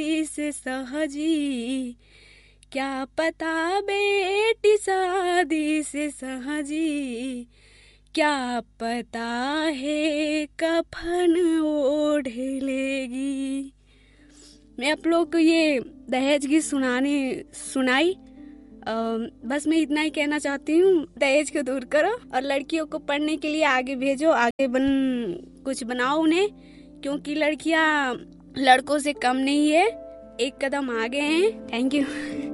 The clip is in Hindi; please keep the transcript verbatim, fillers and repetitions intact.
से सहजी, क्या पता बेटी शादी से सहजी, क्या पता है कफन ओढ़ लेगी। मैं आप लोग को ये दहेज की सुनानी सुनाई। आ, बस मैं इतना ही कहना चाहती हूँ, दहेज को दूर करो और लड़कियों को पढ़ने के लिए आगे भेजो, आगे बन कुछ बनाओ उन्हें, क्योंकि लड़कियाँ लड़कों से कम नहीं है, एक कदम आगे हैं। Thank you.